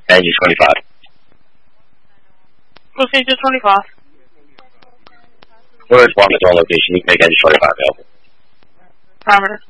Engine 25. Procedure 25. Where's Washington location? You can make engine 25 available. Affirmative.